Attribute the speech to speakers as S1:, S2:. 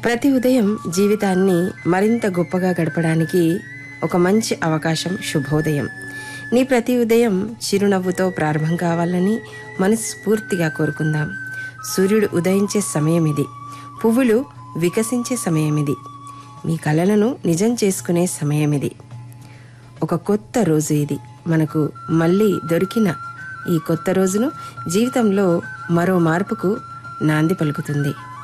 S1: ప్రతి ఉదయం జీవితాన్ని మరింత గొప్పగా గడపడానికి ఒక మంచి అవకాశం శుభోదయం. నీ ప్రతి ఉదయం చిరునవ్వుతో ప్రారంభం కావాలని మనస్ఫూర్తిగా కోరుకుందాం. సూర్యుడు ఉదయించే సమయం ఇది. పువ్వులు వికసించే సమయం ఇది. మీ కలలను నిజం చేసుకునే సమయం ఇది. ఒక కొత్త రోజు ఇది. మనకు మళ్ళీ దొరికిన ఈ కొత్త రోజును జీవితంలో మరో మార్పుకు నాంది పలుకుతుంది.